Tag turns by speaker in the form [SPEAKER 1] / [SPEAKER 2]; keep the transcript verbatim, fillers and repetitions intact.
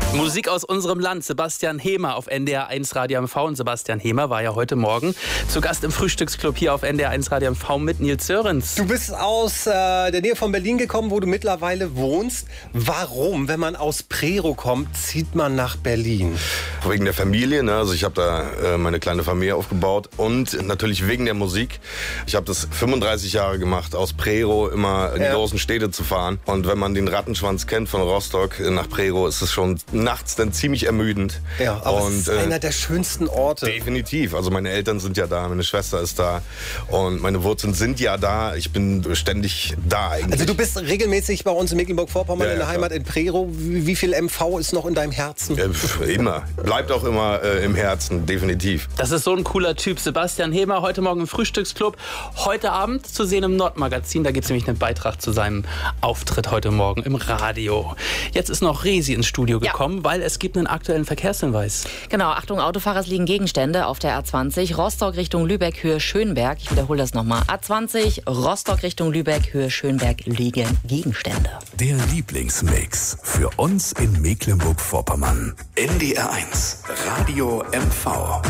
[SPEAKER 1] Musik aus unserem Land. Sebastian Hemer auf N D R eins Radio M V. Und Sebastian Hemer war ja heute Morgen zu Gast im Frühstücksclub hier auf N D R eins Radio M V mit Nils Sörensen.
[SPEAKER 2] Du bist aus äh, der Nähe von Berlin gekommen, wo du mittlerweile wohnst. Warum, wenn man aus Prerow kommt, zieht man nach Berlin?
[SPEAKER 3] Wegen der Familie, ne? Also ich habe da äh, meine kleine Familie aufgebaut und natürlich wegen der Musik. Ich habe das fünfunddreißig Jahre gemacht, aus Prerow immer in die
[SPEAKER 2] Ja.
[SPEAKER 3] großen Städte zu fahren. Und wenn man den Rattenschwanz kennt von Rostock nach Prerow, ist es schon nachts dann ziemlich ermüdend.
[SPEAKER 2] Ja, aber
[SPEAKER 3] und,
[SPEAKER 2] es ist
[SPEAKER 3] äh,
[SPEAKER 2] einer der schönsten Orte.
[SPEAKER 3] Definitiv. Also meine Eltern sind ja da, meine Schwester ist da und meine Wurzeln sind ja da. Ich bin ständig da eigentlich.
[SPEAKER 2] Also du bist regelmäßig bei uns in Mecklenburg-Vorpommern
[SPEAKER 3] Ja,
[SPEAKER 2] in der
[SPEAKER 3] ja,
[SPEAKER 2] Heimat in Prerow. Wie, wie viel M V ist noch in deinem Herzen?
[SPEAKER 3] Äh, pf, immer. Bleibt auch immer äh, im Herzen, definitiv.
[SPEAKER 1] Das ist so ein cooler Typ. Sebastian Hemer heute Morgen im Frühstücksclub. Heute Abend zu sehen im Nordmagazin. Da gibt es nämlich einen Beitrag zu seinem Auftritt heute Morgen im Radio. Jetzt ist noch Resi ins Studio
[SPEAKER 4] Ja.
[SPEAKER 1] gekommen, weil es gibt einen aktuellen Verkehrshinweis.
[SPEAKER 4] Genau, Achtung, Autofahrer, es liegen Gegenstände auf der A zwanzig, Rostock Richtung Lübeck, Höhe Schönberg. Ich wiederhole das nochmal. A zwanzig, Rostock Richtung Lübeck, Höhe Schönberg, liegen Gegenstände.
[SPEAKER 5] Der Lieblingsmix für uns in Mecklenburg-Vorpommern. N D R eins Radio M V.